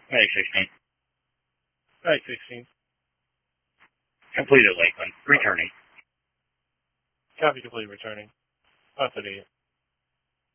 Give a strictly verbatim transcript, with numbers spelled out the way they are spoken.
Medic sixteen. Medic sixteen. Completed Lakeland. Returning. Copy complete returning. Five thirty-eight.